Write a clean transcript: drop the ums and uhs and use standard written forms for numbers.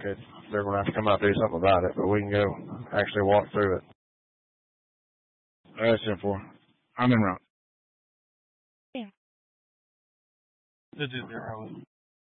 they're going to have to come out and do something about it, but we can go actually walk through it. That's 10-4. I'm in route. Yeah. This is 0.